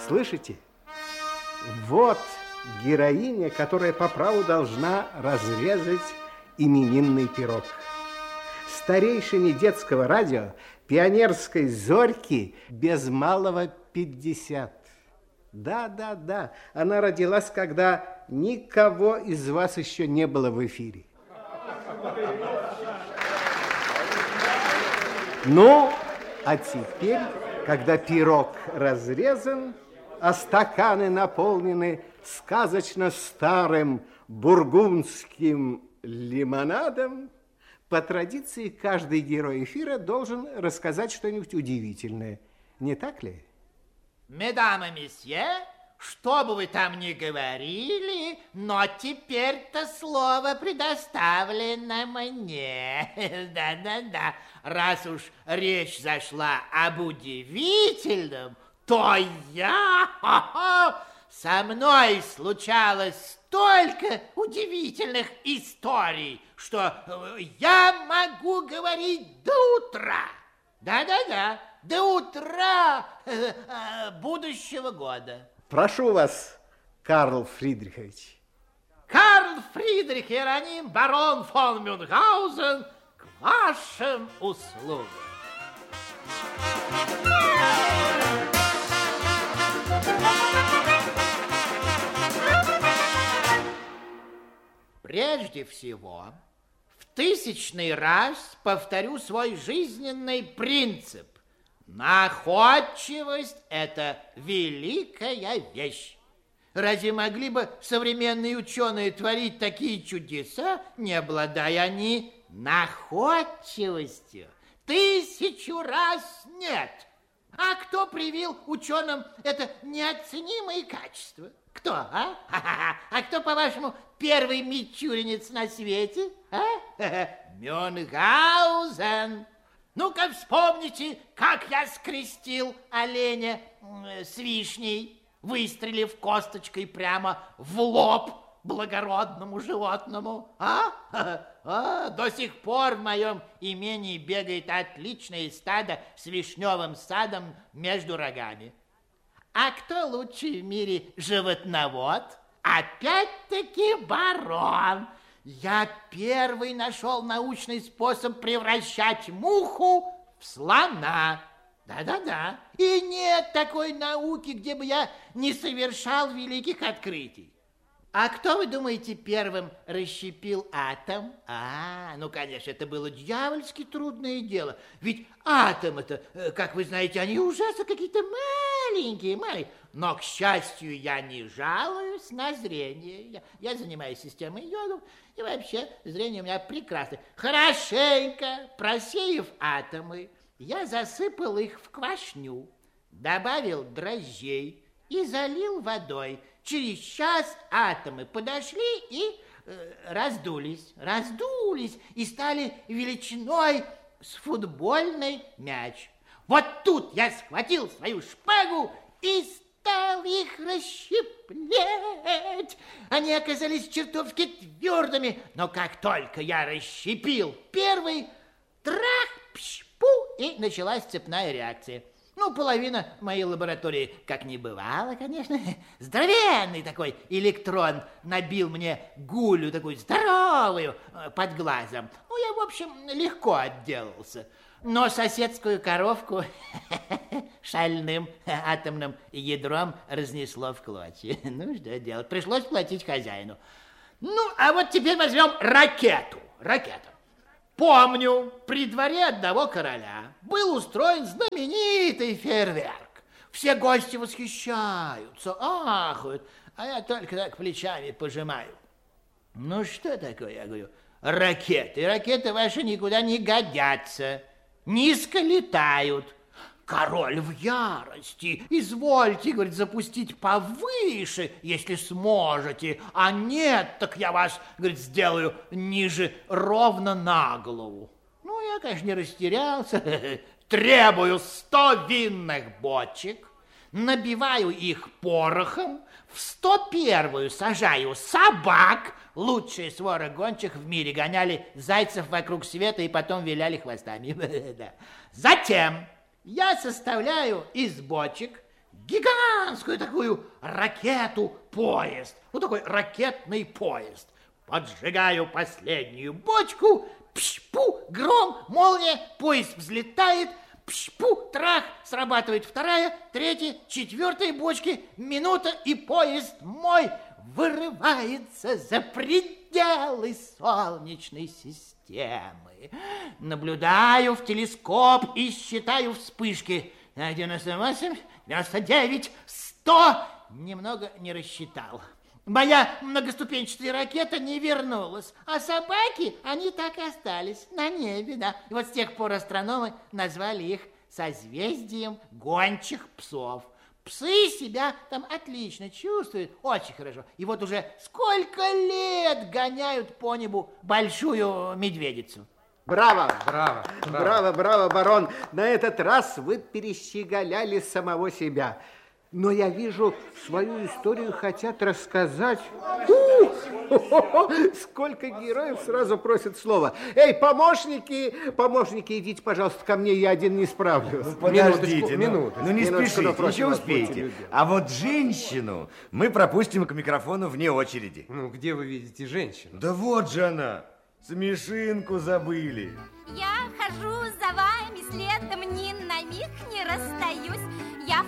Слышите? Вот героиня, которая по праву должна разрезать именинный пирог. Старейшине детского радио, пионерской зорьки, без малого 50. Да, она родилась, когда никого из вас еще не было в эфире. Ну, а теперь, когда пирог разрезан, а стаканы наполнены сказочно старым бургундским лимонадом, по традиции каждый герой эфира должен рассказать что-нибудь удивительное. Не так ли? Месье и месье, что бы вы там ни говорили, но теперь-то слово предоставлено мне. Да. Раз уж речь зашла об удивительном, то со мной случалось столько удивительных историй, что я могу говорить до утра. Да, до утра будущего года. Прошу вас, Карл Фридрихович. Карл Фридрих Иероним, барон фон Мюнхгаузен, к вашим услугам. Прежде всего, в 1000-й раз повторю свой жизненный принцип. Находчивость – это великая вещь. Разве могли бы современные ученые творить такие чудеса, не обладая они находчивостью? 1000 раз нет. А кто привил ученым это неоценимое качество? Кто, а? А кто, по-вашему, первый мичуринец на свете? Мюнхгаузен. Ну-ка вспомните, как я скрестил оленя с вишней, выстрелив косточкой прямо в лоб благородному животному. До сих пор в моем имении бегает отличное стадо с вишневым садом между рогами. А кто лучший в мире животновод? Опять-таки барон. Я первый нашел научный способ превращать муху в слона. Да. И нет такой науки, где бы я не совершал великих открытий. А кто, вы думаете, первым расщепил атом? Ну, конечно, это было дьявольски трудное дело. Ведь атомы-то, как вы знаете, они ужасно какие-то маленькие. Но, к счастью, я не жалуюсь на зрение. Я занимаюсь системой йодов, и вообще зрение у меня прекрасное. Хорошенько просеяв атомы, я засыпал их в квашню, добавил дрожжей и залил водой. Через час атомы подошли и раздулись и стали величиной с футбольный мяч. Вот тут я схватил свою шпагу и стал их расщеплять. Они оказались чертовски твердыми, но как только я расщепил первый, трах, пш, пу, и началась цепная реакция. Половина моей лаборатории, как не бывало, конечно, здоровенный такой электрон набил мне гулю такую здоровую под глазом. Я, в общем, легко отделался. Но соседскую коровку шальным атомным ядром разнесло в клочья. Что делать? Пришлось платить хозяину. А вот теперь возьмем ракету. Помню, при дворе одного короля был устроен знаменитый фейерверк. Все гости восхищаются, ахают, а я только так плечами пожимаю. Что такое, я говорю, ракеты ваши никуда не годятся, низко летают. Король в ярости. Извольте, говорит, запустить повыше, если сможете. А нет, так я вас, говорит, сделаю ниже ровно на голову. Я, конечно, не растерялся. Требую 100 винных бочек, набиваю их порохом, в 101-ю сажаю собак. Лучшие своры гончих в мире гоняли зайцев вокруг света и потом виляли хвостами. Затем я составляю из бочек гигантскую такую ракету-поезд. Ну, такой ракетный поезд. Поджигаю последнюю бочку, пш-пу, гром, молния, поезд взлетает, пш-пу, трах, срабатывает вторая, третья, четвертая бочки, минута, и поезд мой вырывается за пределы Солнечной системы. Наблюдаю в телескоп и считаю вспышки. 98, 99, 100. Немного не рассчитал. Моя многоступенчатая ракета не вернулась, а собаки, они так и остались на небе, да. И вот с тех пор астрономы назвали их созвездием гончих псов. Псы себя там отлично чувствуют, очень хорошо. И вот уже сколько лет гоняют по небу большую медведицу. Браво! Браво! Браво, браво, барон! На этот раз вы перещеголяли самого себя. Но я вижу, свою историю хотят рассказать. Сколько героев сразу просят слова. Эй, помощники, идите, пожалуйста, ко мне, я один не справлюсь. Ну, подождите, минуточку. Ну, не спешите, просим еще вас, успеете. будьте любезны. А вот женщину мы пропустим к микрофону вне очереди. Ну, где вы видите женщину? Да вот же она, смешинку забыли. Я хожу